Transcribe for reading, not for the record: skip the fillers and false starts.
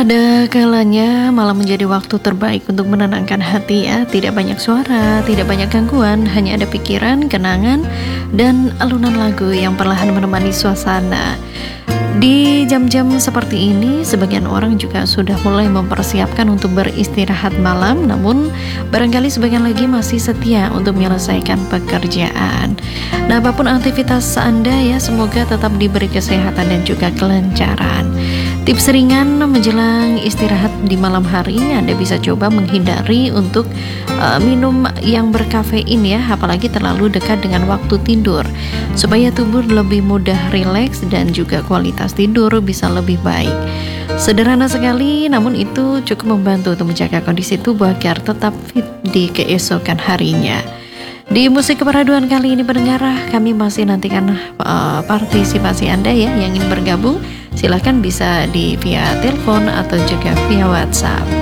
Ada kalanya malah menjadi waktu terbaik untuk menenangkan hati ya. Tidak banyak suara, tidak banyak gangguan, hanya ada pikiran, kenangan, dan alunan lagu yang perlahan menemani suasana. Di jam-jam seperti ini, sebagian orang juga sudah mulai mempersiapkan untuk beristirahat malam, namun barangkali sebagian lagi masih setia untuk menyelesaikan pekerjaan. Nah, apapun aktivitas Anda ya, semoga tetap diberi kesehatan dan juga kelancaran. Tips ringan menjelang istirahat di malam hari, Anda bisa coba menghindari untuk minum yang berkafein ya, apalagi terlalu dekat dengan waktu tidur, supaya tubuh lebih mudah rileks dan juga kualitas tidur bisa lebih baik. Sederhana sekali, namun itu cukup membantu untuk menjaga kondisi tubuh agar tetap fit di keesokan harinya. Di musik keperaduan kali ini pendengar, kami masih nantikan partisipasi Anda ya yang ingin bergabung. Silahkan bisa via telepon atau juga via WhatsApp.